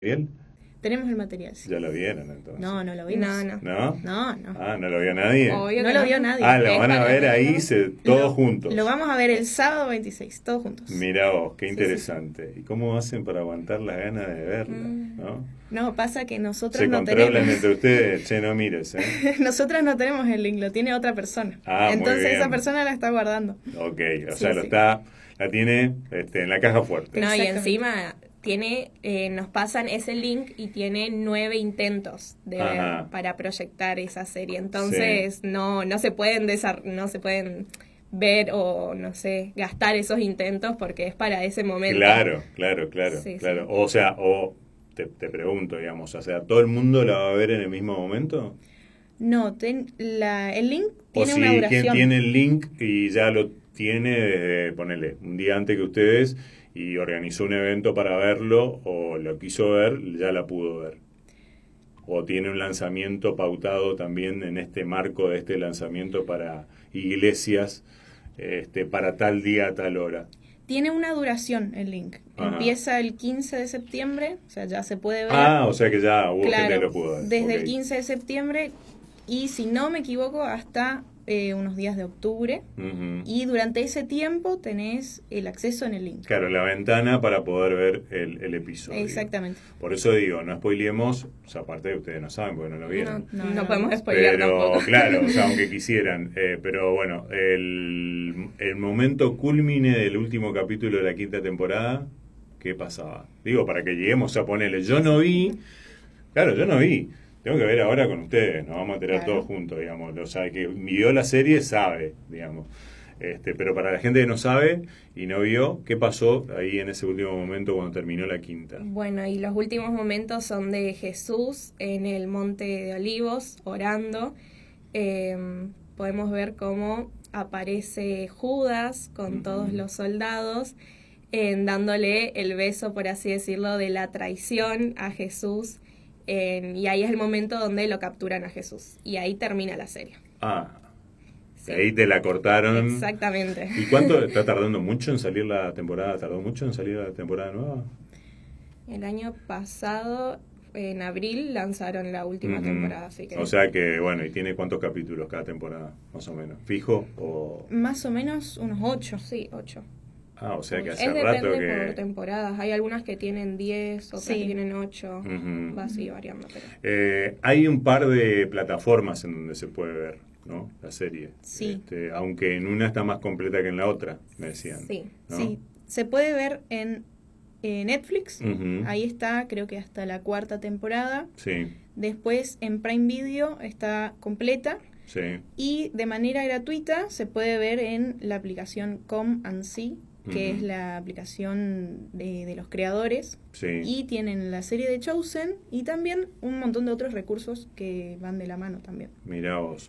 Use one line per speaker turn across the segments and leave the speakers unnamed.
Bien,
Tenemos el material, sí.
ya lo vieron entonces.
No, no lo vimos.
¿No?
No, no.
Ah, ¿no lo vio nadie?
Obvio
No
que
lo
no.
vio nadie.
Ah, lo
Es
van a
para
ver ahí
verlo.
todos juntos.
Lo vamos a ver el sábado 26, todos juntos.
Mirá vos, qué
Sí,
interesante. ¿Y cómo hacen para aguantar las ganas de verla? ¿No?
No, pasa que nosotros
Se
no
controlan
tenemos.
entre ustedes. Che, no mires, ¿eh?
Nosotras no tenemos el link, lo tiene otra persona.
Ah, muy
Entonces
bien.
esa persona la está guardando.
Ok, o
Sí,
sea,
sí.
la tiene en la caja fuerte.
No, y
Exactamente.
encima tiene, nos pasan ese link y tiene 9 intentos de ver
Ajá.
para proyectar esa serie. Entonces no se pueden ver o no sé, gastar esos intentos porque es para ese momento.
Claro.
Sí,
Claro.
sí.
O sea, te pregunto, digamos, o sea, ¿todo el mundo la va a ver en el mismo momento?
No, el link
O
tiene
si
una
quien
duración.
tiene el link y ya lo tiene, ponele, un día antes que ustedes y organizó un evento para verlo o lo quiso ver, ya la pudo ver. O tiene un lanzamiento pautado también en este marco de este lanzamiento para iglesias, para tal día, tal hora.
Tiene una duración el link.
Ajá.
Empieza el 15 de septiembre, o sea, ya se puede ver.
Ah, o sea que ya hubo gente que
Claro,
lo pudo ver.
desde
Ok.
el 15 de septiembre y si no me equivoco hasta unos días de octubre.
Ujú.
Y durante ese tiempo tenés el acceso en el link.
Claro, la ventana para poder ver el episodio.
Exactamente.
Por eso digo, no spoilemos, o sea, aparte de ustedes no saben porque no lo vieron.
No podemos spoilear
Pero
tampoco.
claro, o sea, aunque quisieran. Pero bueno, el momento culmine del último capítulo de la quinta temporada, ¿qué pasaba? Digo, para que lleguemos a ponerle. Yo no vi. Tengo que ver ahora con ustedes, nos vamos a enterar
Claro.
todos juntos, digamos. O sea, que vio la serie sabe, digamos. Pero para la gente que no sabe y no vio, ¿qué pasó ahí en ese último momento cuando terminó la quinta?
Bueno, y los últimos momentos son de Jesús en el Monte de Olivos, orando. Podemos ver cómo aparece Judas con todos los soldados, dándole el beso, por así decirlo, de la traición a Jesús. Y ahí es el momento donde lo capturan a Jesús. Y ahí termina la serie.
Ah,
Sí.
ahí te la cortaron.
Exactamente.
¿Y cuánto está tardando mucho en salir la temporada? ¿Tardó mucho en salir la temporada nueva?
El año pasado, en abril, lanzaron la última
Ujú.
temporada. Así que
O sea que, bueno, ¿y tiene cuántos capítulos cada temporada, más o menos? ¿Fijo? O...
Más o menos unos 8.
sí, 8.
Ah, o sea que hace
Es
rato
depende por
que...
temporadas. Hay algunas que tienen 10, otras
Sí.
que tienen 8.
Ujú.
Va así variando. Pero...
Hay un par de plataformas en donde se puede ver, ¿no? La serie.
Sí.
Aunque en una está más completa que en la otra, me decían.
Sí.
¿no?
Sí, se puede ver en Netflix.
Ujú.
Ahí está, creo que hasta la 4ª temporada.
Sí,
Después en Prime Video está completa.
sí.
Y de manera gratuita se puede ver en la aplicación Come and See, que
Ujú.
es la aplicación de los creadores.
Sí.
Y tienen la serie de Chosen y también un montón de otros recursos que van de la mano también.
Mirá vos.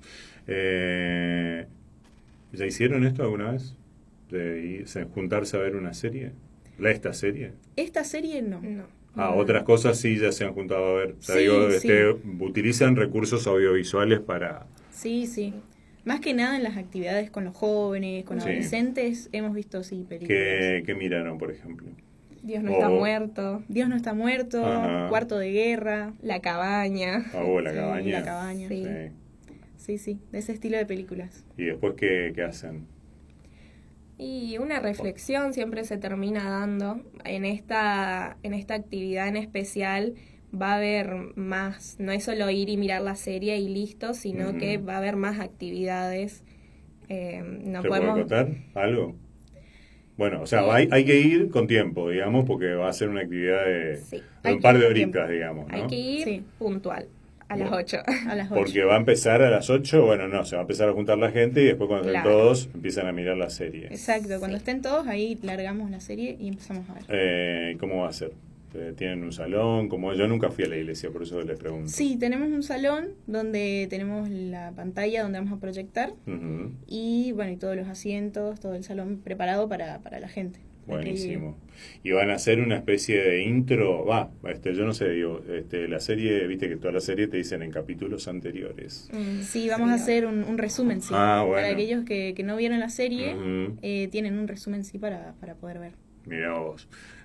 ¿Ya hicieron esto alguna vez? ¿De juntarse a ver una serie? ¿Esta serie?
Esta serie no.
No.
Otras cosas sí ya se han juntado a ver. O sea,
Sí,
digo,
sí.
utilizan recursos audiovisuales para...
Sí, sí. Más que nada en las actividades con los jóvenes, con
Sí.
adolescentes, hemos visto sí películas.
¿Qué miraron, por ejemplo?
Dios no está
O-
muerto.
Dios no está muerto,
Ajá.
Cuarto de Guerra.
La cabaña.
La
Sí,
cabaña.
La cabaña.
Sí.
Sí, sí, de ese estilo de películas.
¿Y después qué hacen?
Y una reflexión siempre se termina dando. En esta actividad en especial va a haber más, no es solo ir y mirar la serie y listo, sino
Ujú.
que va a haber más actividades. No
¿Se
podemos...
puede contar algo? Bueno, o sea,
Sí.
hay que ir con tiempo, digamos, porque va a ser una actividad de,
Sí.
de
Hay
un
que
par
ir
de
con
horitas,
tiempo.
digamos, ¿no?
Hay que ir
Sí.
puntual, a las
Bueno.
8.
A las 8.
Porque va a empezar a las 8, bueno, no, se va a empezar a juntar la gente y después cuando estén
Claro.
todos empiezan a mirar la serie.
Exacto, cuando
Sí.
estén todos ahí largamos la serie y empezamos a ver.
¿Cómo va a ser? ¿Tienen un salón? Como yo nunca fui a la iglesia, por eso les pregunto.
Sí, tenemos un salón donde tenemos la pantalla donde vamos a proyectar
Ujú.
y bueno, y todos los asientos, todo el salón preparado para la gente.
Buenísimo. Y van a hacer una especie de intro, yo no sé, digo, la serie, viste que toda la serie te dicen en capítulos anteriores.
Sí, vamos a hacer un resumen, sí.
Ah, bueno.
Para aquellos que no vieron la serie,
Ujú.
tienen un resumen, sí, para poder ver.
Mirá vos.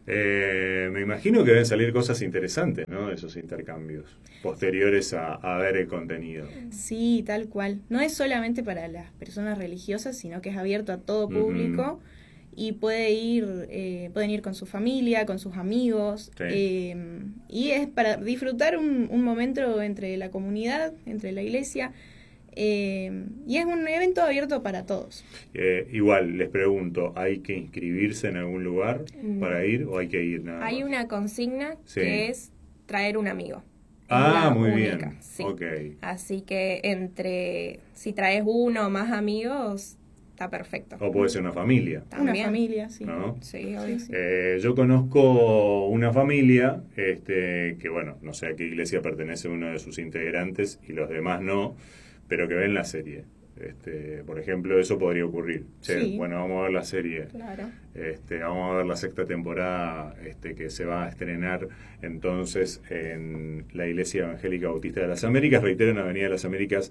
Me imagino que deben salir cosas interesantes, ¿no? De esos intercambios posteriores a ver el contenido.
Sí, tal cual. No es solamente para las personas religiosas, sino que es abierto a todo público y pueden ir con su familia, con sus amigos.
Sí.
Y es para disfrutar un momento entre la comunidad, entre la iglesia. Y es un evento abierto para todos.
Igual, les pregunto, ¿hay que inscribirse en algún lugar para ir o hay que ir nada
Hay
más?
una consigna
Sí.
que es traer un amigo. Es
Ah,
la
muy
única,
bien.
sí.
Ok.
Así que si traes uno o más amigos, está perfecto.
O puede ser una familia,
Una
También.
familia, sí.
¿no?
Sí, obvio, sí.
Yo conozco una familia que, bueno, no sé a qué iglesia pertenece uno de sus integrantes y los demás no, pero que ven la serie. Por ejemplo, eso podría ocurrir. Che,
Sí.
bueno, vamos a ver la serie.
Claro.
Vamos a ver la sexta temporada que se va a estrenar entonces en la Iglesia Evangélica Bautista de las Américas. Reitero, en Avenida de las Américas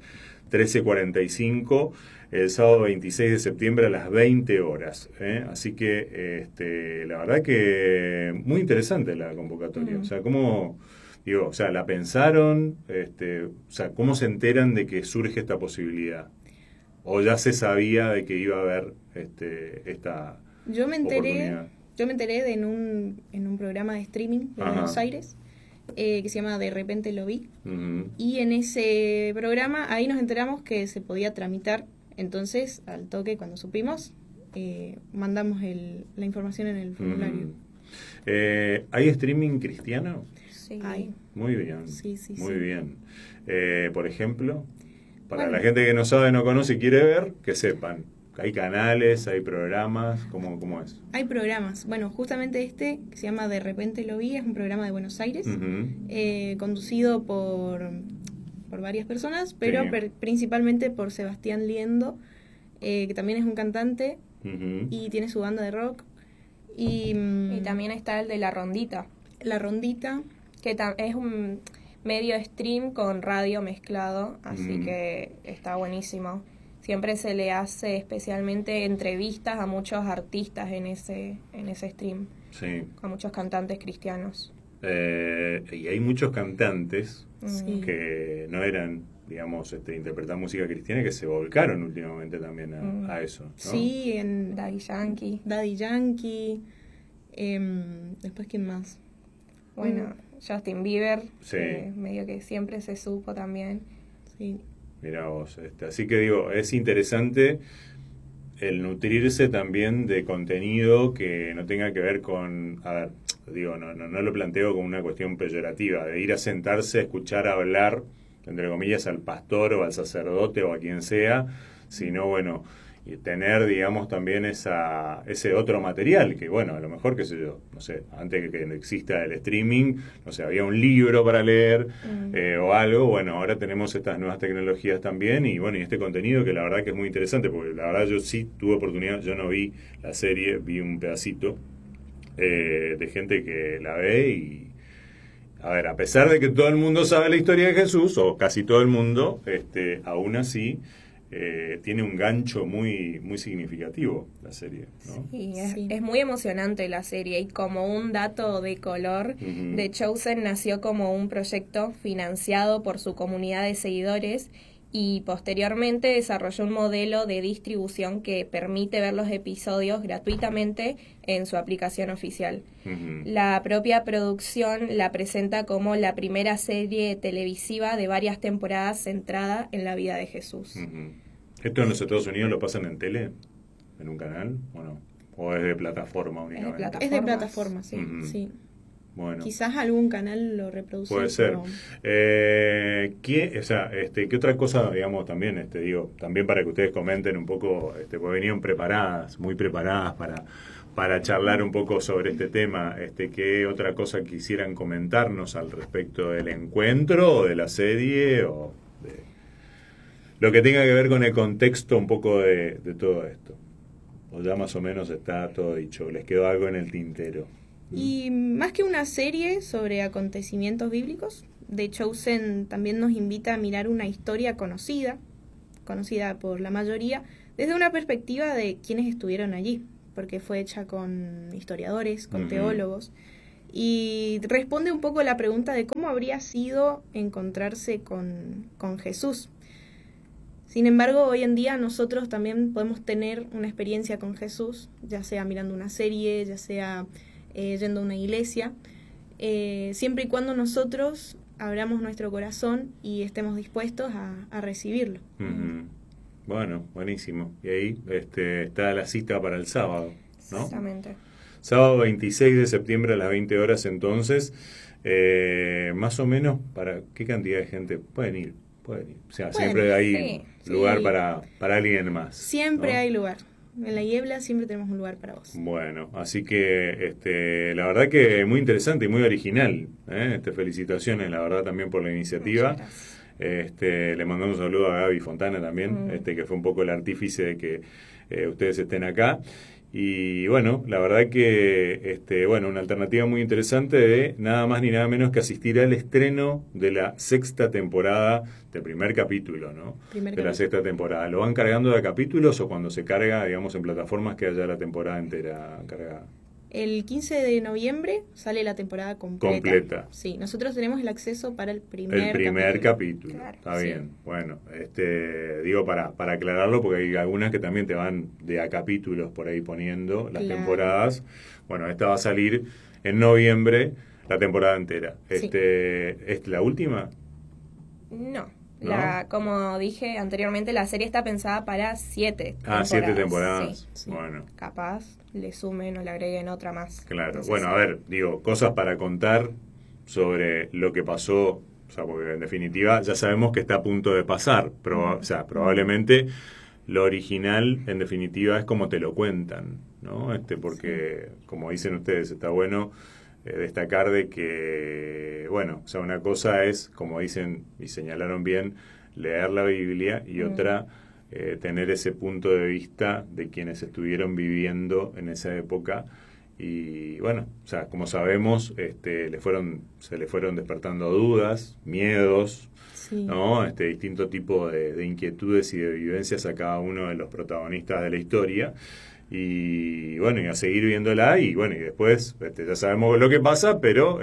1345, el sábado 26 de septiembre a las 20 horas. Así que la verdad que muy interesante la convocatoria. O sea, ¿cómo...? Digo, o sea, ¿la pensaron? O sea, ¿cómo se enteran de que surge esta posibilidad? ¿O ya se sabía de que iba a haber esta
Yo me
oportunidad?
enteré en un programa de streaming de
Ajá.
Buenos Aires que se llama De repente lo vi.
Ujú.
Y en ese programa ahí nos enteramos que se podía tramitar. Entonces, al toque, cuando supimos, mandamos la información en el formulario.
Ujú. ¿Hay streaming cristiano?
Sí.
Ay,
Muy bien.
Sí, sí,
Muy
sí.
bien. Por ejemplo, para
Bueno.
la gente que no sabe, no conoce y quiere ver, que sepan. Hay canales, hay programas, ¿cómo es?
hay programas. Bueno, justamente este, que se llama De repente lo vi, es un programa de Buenos Aires,
Ujú.
conducido por varias personas, pero
Sí.
principalmente por Sebastián Liendo, que también es un cantante
Ujú.
y tiene su banda de rock. Y
también está el de La Rondita,
La Rondita.
que es un medio stream con radio mezclado, así
Mm.
que está buenísimo. Siempre se le hace especialmente entrevistas a muchos artistas en ese stream,
Sí.
a muchos cantantes cristianos.
Y hay muchos cantantes
Sí.
que no eran, digamos, interpretar música cristiana, que se volcaron últimamente también a eso, ¿no?
Sí, en
Daddy Yankee.
Daddy Yankee. Después, ¿quién más?
Bueno, Justin Bieber,
Sí.
medio que siempre se supo también.
Sí.
Mirá vos, así que digo, es interesante el nutrirse también de contenido que no tenga que ver con, a ver, digo, no lo planteo como una cuestión peyorativa, de ir a sentarse a escuchar hablar, entre comillas, al pastor o al sacerdote o a quien sea, sino, bueno, y tener, digamos, también ese otro material, que bueno, a lo mejor, qué sé yo, no sé, antes que exista el streaming, no sé, había un libro para leer o algo, bueno, ahora tenemos estas nuevas tecnologías también y bueno, y este contenido que la verdad que es muy interesante, porque la verdad yo sí tuve oportunidad, yo no vi la serie, vi un pedacito de gente que la ve y, a ver, a pesar de que todo el mundo sabe la historia de Jesús, o casi todo el mundo, aún así tiene un gancho muy, muy significativo la serie, ¿no?
Y
Sí.
es muy emocionante la serie, y como un dato de color,
Ujú.
The Chosen nació como un proyecto financiado por su comunidad de seguidores y posteriormente desarrolló un modelo de distribución que permite ver los episodios gratuitamente en su aplicación oficial.
Ujú.
La propia producción la presenta como la primera serie televisiva de varias temporadas centrada en la vida de Jesús.
Ujú. ¿Esto en los Estados Unidos lo pasan en tele? ¿En un canal o no? ¿O es de plataforma únicamente?
plataforma.
Es de plataforma, sí.
Ujú.
Sí.
Bueno,
Quizás algún canal lo reproduce.
puede ser.
pero-
¿Qué otra cosa, digamos, también, digo, también para que ustedes comenten un poco, porque venían preparadas, muy preparadas para charlar un poco sobre este tema, ¿qué otra cosa quisieran comentarnos al respecto del encuentro o de la serie o de lo que tenga que ver con el contexto un poco de todo esto? O ya más o menos está todo dicho, les quedó algo en el tintero.
Y más que una serie sobre acontecimientos bíblicos, The Chosen también nos invita a mirar una historia conocida por la mayoría, desde una perspectiva de quienes estuvieron allí. porque fue hecha con historiadores, con teólogos, y responde un poco la pregunta de cómo habría sido encontrarse con Jesús. Sin embargo, hoy en día nosotros también podemos tener una experiencia con Jesús, ya sea mirando una serie, ya sea yendo a una iglesia, siempre y cuando nosotros abramos nuestro corazón y estemos dispuestos a recibirlo.
Bueno, buenísimo. Y ahí está la cita para el sábado, ¿no?
Exactamente.
Sábado 26 de septiembre a las 20 horas entonces. Más o menos, ¿para qué cantidad de gente pueden ir? O sea, siempre hay lugar para alguien más.
Siempre,
¿no?
hay lugar. En la Yebla siempre tenemos un lugar para vos.
Bueno, así que la verdad que muy interesante y muy original. Felicitaciones, la verdad, también por la iniciativa. Le mandamos un saludo a Gaby Fontana también, que fue un poco el artífice de que ustedes estén acá. Y bueno, la verdad que una alternativa muy interesante de nada más ni nada menos que asistir al estreno de la 6ª temporada del primer capítulo, ¿no? De la 6ª temporada. ¿Lo van cargando de capítulos o cuando se carga, digamos, en plataformas que haya la temporada entera cargada?
El 15 de noviembre sale la temporada completa. Sí, nosotros tenemos el acceso para el primer
capítulo.
Claro,
Está bien. Bueno, digo para aclararlo porque hay algunas que también te van de a capítulos por ahí poniendo las temporadas. Bueno, esta va a salir en noviembre, la temporada entera.
Sí.
¿Es la última?
No. Como dije anteriormente, la serie está pensada para 7 temporadas.
7 temporadas.
Sí.
Bueno.
Capaz le sumen o le agreguen otra más.
Claro.
Entonces,
bueno, a ver, cosas para contar sobre lo que pasó, o sea, porque en definitiva ya sabemos que está a punto de pasar, o sea, probablemente lo original en definitiva es como te lo cuentan, ¿no? Porque como dicen ustedes, está bueno destacar de que, bueno, o sea, una cosa es, como dicen y señalaron bien, leer la Biblia y otra tener ese punto de vista de quienes estuvieron viviendo en esa época. Y bueno, o sea, como sabemos, se le fueron despertando dudas, miedos, ¿no? Distinto tipo de inquietudes y de vivencias a cada uno de los protagonistas de la historia. Y bueno, y a seguir viéndola y bueno, y después ya sabemos lo que pasa, pero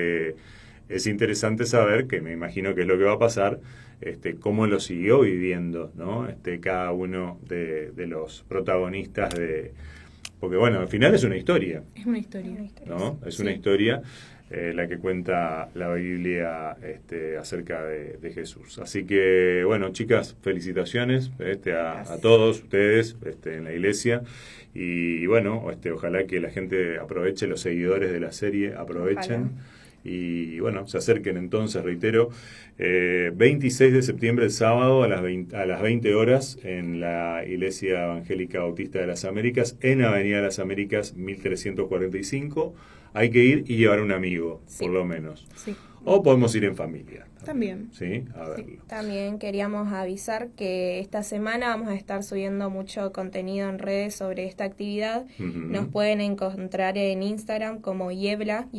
es interesante saber, que me imagino que es lo que va a pasar, cómo lo siguió viviendo, ¿no? Cada uno de los protagonistas porque bueno, al final es una historia.
Es una historia.
¿No? Es una historia la que cuenta la Biblia acerca de Jesús. Así que, bueno, chicas, felicitaciones a todos ustedes en la iglesia. Y bueno, ojalá que la gente aproveche, los seguidores de la serie aprovechen. Ojalá. Y bueno, se acerquen entonces, reitero, 26 de septiembre, el sábado, a las 20 horas, en la Iglesia Evangélica Bautista de las Américas, en Avenida de las Américas, 1345. Hay que ir y llevar un amigo, por lo menos.
Sí.
O podemos ir en familia.
También.
Sí, a verlo.
También queríamos avisar que esta semana vamos a estar subiendo mucho contenido en redes sobre esta actividad. Nos pueden encontrar en Instagram como Yebla_,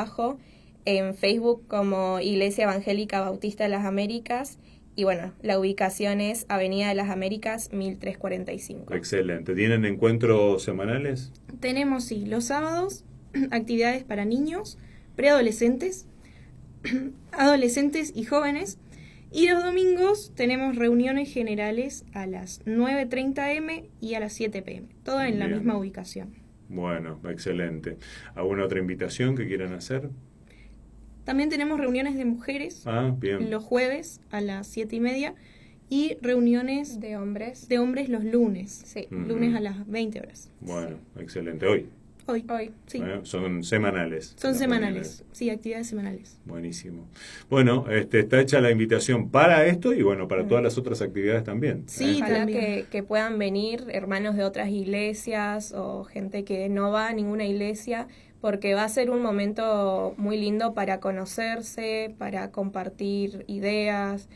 en Facebook como Iglesia Evangélica Bautista de las Américas. Y bueno, la ubicación es Avenida de las Américas 1345.
Excelente. ¿Tienen encuentros semanales?
Tenemos, sí, los sábados, actividades para niños, preadolescentes, adolescentes y jóvenes. Y los domingos tenemos reuniones generales a las 9:30 am y a las 7 p.m. Todo en la misma ubicación.
Bueno, excelente. ¿Alguna otra invitación que quieran hacer?
También tenemos reuniones de mujeres
bien.
Los jueves a las 7:30 y reuniones
de hombres
los lunes.
Sí.
Lunes a las 20 horas.
Bueno, excelente. Hoy,
sí.
Son semanales.
Son semanales, sí, actividades semanales.
Buenísimo. Bueno, está hecha la invitación para esto y bueno, para todas las otras actividades también.
Sí,
ojalá
también.
Que puedan venir hermanos de otras iglesias o gente que no va a ninguna iglesia, porque va a ser un momento muy lindo para conocerse, para compartir ideas,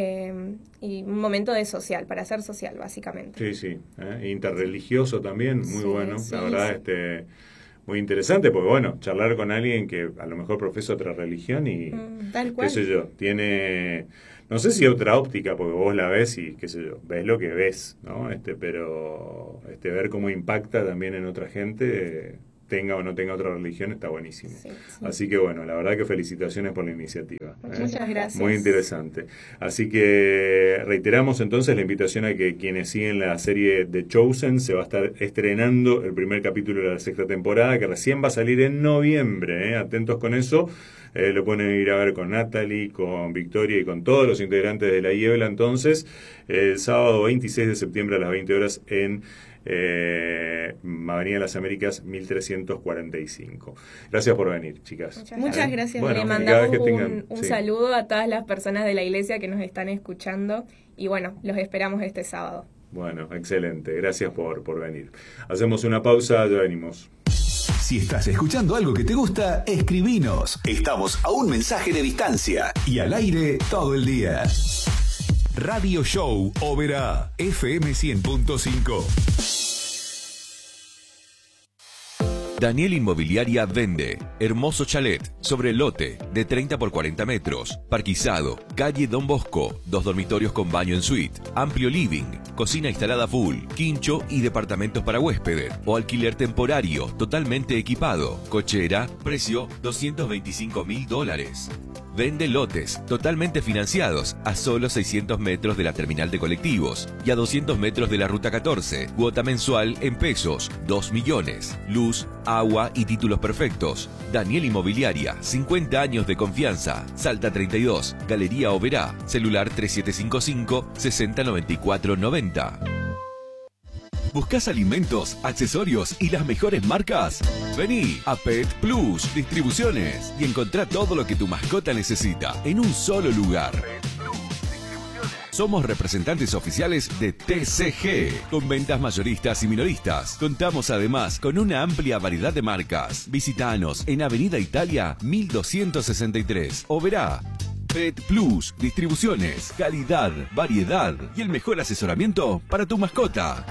y un momento para ser social, básicamente.
Sí. Interreligioso también, muy bueno. La verdad, muy interesante, porque bueno, charlar con alguien que a lo mejor profesa otra religión y
tal cual.
qué sé yo, tiene, no sé si otra óptica, porque vos la ves y qué sé yo, ves lo que ves, ¿no? Pero ver cómo impacta también en otra gente, tenga o no tenga otra religión, está buenísimo.
Sí.
Así que bueno, la verdad que felicitaciones por la iniciativa.
Muchas gracias.
Muy interesante. Así que reiteramos entonces la invitación a que quienes siguen la serie The Chosen, se va a estar estrenando el primer capítulo de la 6ª temporada, que recién va a salir en noviembre. Atentos con eso. Lo pueden ir a ver con Natalie, con Victoria y con todos los integrantes de la IEBLA entonces, el sábado 26 de septiembre a las 20 horas en Avenida de las Américas 1345. Gracias por venir, chicas.
Muchas gracias.
Bueno, le mandamos un saludo a todas las personas de la iglesia que nos están escuchando y bueno, los esperamos este sábado.
Bueno, excelente. Gracias por venir. Hacemos una pausa, ya venimos.
Si estás escuchando algo que te gusta, escribinos. Estamos a un mensaje de distancia y al aire todo el día. Radio Show Oberá, FM 100.5.
Daniel Inmobiliaria vende hermoso chalet sobre lote de 30 por 40 metros, parquizado, calle Don Bosco, 2 dormitorios con baño en suite, amplio living, cocina instalada full, quincho y departamentos para huéspedes o alquiler temporario totalmente equipado, cochera, precio $225.000. Vende lotes totalmente financiados a solo 600 metros de la terminal de colectivos y a 200 metros de la ruta 14. Cuota mensual en pesos, 2 millones. Luz, agua y títulos perfectos. Daniel Inmobiliaria, 50 años de confianza. Salta 32, Galería Oberá. Celular 3755-609490. ¿Buscas alimentos, accesorios y las mejores marcas? Vení a Pet Plus Distribuciones y encontrá todo lo que tu mascota necesita en un solo lugar. Somos representantes oficiales de TCG, con ventas mayoristas y minoristas. Contamos además con una amplia variedad de marcas. Visítanos en Avenida Italia 1263, Oberá. Pet Plus Distribuciones, calidad, variedad y el mejor asesoramiento para tu mascota.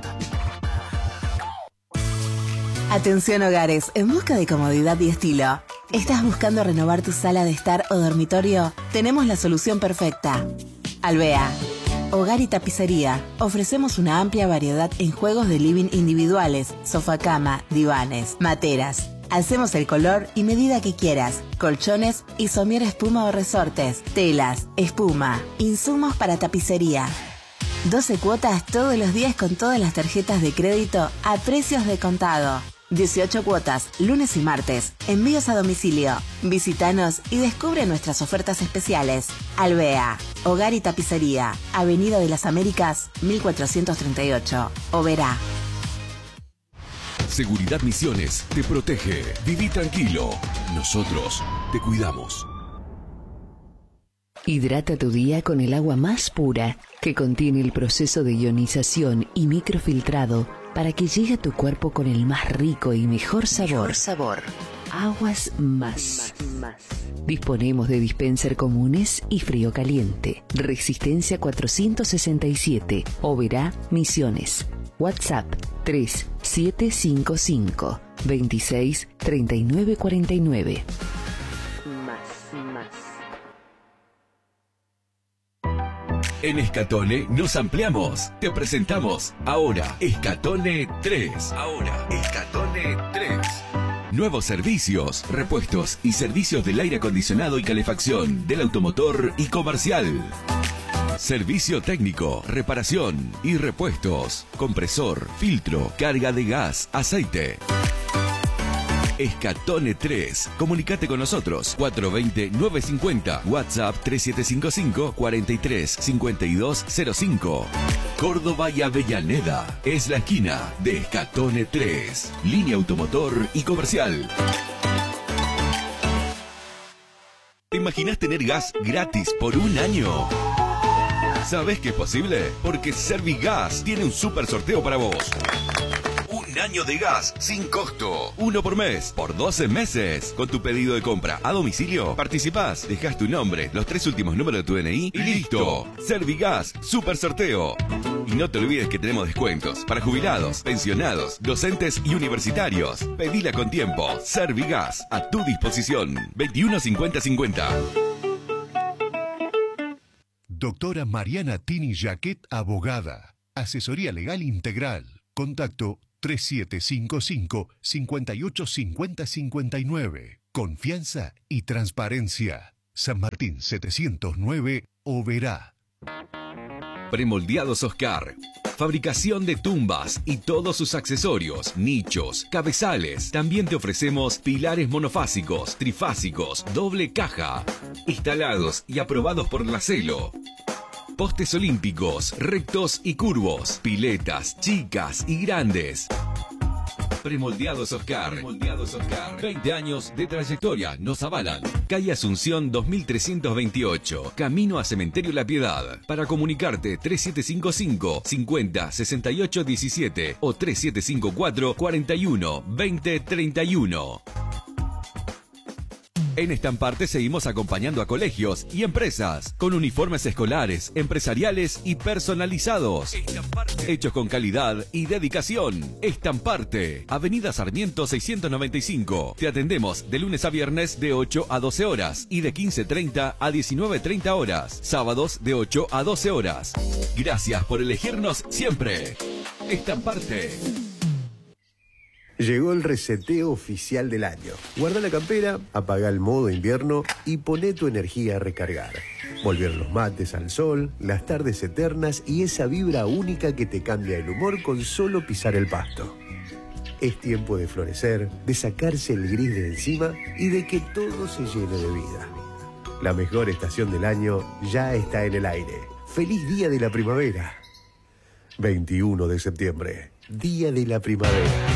Atención hogares, en busca de comodidad y estilo. ¿Estás buscando renovar tu sala de estar o dormitorio? Tenemos la solución perfecta. Alvea, hogar y tapicería. Ofrecemos una amplia variedad en juegos de living individuales, sofá-cama, divanes, materas. Hacemos el color y medida que quieras. Colchones y somier espuma o resortes. Telas, espuma, insumos para tapicería. 12 cuotas todos los días con todas las tarjetas de crédito a precios de contado. 18 cuotas, lunes y martes. Envíos a domicilio. Visítanos y descubre nuestras ofertas especiales. Alvea, hogar y tapicería. Avenida de las Américas, 1438. Oberá.
Seguridad Misiones te protege. Viví tranquilo. Nosotros te cuidamos.
Hidrata tu día con el agua más pura, que contiene el proceso de ionización y microfiltrado para que llegue a tu cuerpo con el más rico y mejor sabor. Aguas Más. Disponemos de dispenser comunes y frío caliente. Resistencia 467, Oberá, Misiones. WhatsApp 3755 26 39 49.
En Escatone nos ampliamos. Te presentamos ahora Escatone 3. Nuevos servicios, repuestos y servicios del aire acondicionado y calefacción, del automotor y comercial. Servicio técnico, reparación y repuestos, compresor, filtro, carga de gas, aceite. Escatone 3. Comunicate con nosotros. 420-950. WhatsApp 3755-435205. Córdoba y Avellaneda. Es la esquina de Escatone 3. Línea automotor y comercial. ¿Te imaginas tener gas gratis por un año? ¿Sabes que es posible? Porque Servigas tiene un super sorteo para vos. Un Un año de gas sin costo. Uno por mes, por 12 meses. Con tu pedido de compra a domicilio, participás, dejás tu nombre, los 3 últimos números de tu DNI y listo. Servigas, super sorteo. Y no te olvides que tenemos descuentos para jubilados, pensionados, docentes y universitarios. Pedila con tiempo. Servigas, a tu disposición. 21 50 50.
Doctora Mariana Tini Jaquet, abogada. Asesoría legal integral. Contacto 3755-585059. Confianza y transparencia. San Martín 709, Oberá.
Premoldeados Oscar. Fabricación de tumbas y todos sus accesorios, nichos, cabezales. También te ofrecemos pilares monofásicos, trifásicos, doble caja. Instalados y aprobados por la Celo. Postes olímpicos, rectos y curvos. Piletas, chicas y grandes. Premoldeados Oscar. 20 años de trayectoria nos avalan. Calle Asunción 2328. Camino a Cementerio La Piedad. Para comunicarte 3755 50 68 17 o 3754 41 20 31. En Estamparte seguimos acompañando a colegios y empresas con uniformes escolares, empresariales y personalizados. Hechos con calidad y dedicación. Estamparte, Avenida Sarmiento 695. Te atendemos de lunes a viernes de 8 a 12 horas y de 15:30 a 19:30 horas. Sábados de 8 a 12 horas. Gracias por elegirnos siempre. Estamparte.
Llegó el reseteo oficial del año. Guarda la campera, apaga el modo invierno y poné tu energía a recargar. Volvieron los mates al sol, las tardes eternas y esa vibra única que te cambia el humor con solo pisar el pasto. Es tiempo de florecer, de sacarse el gris de encima y de que todo se llene de vida. La mejor estación del año ya está en el aire. ¡Feliz Día de la Primavera! 21 de septiembre, Día de la Primavera.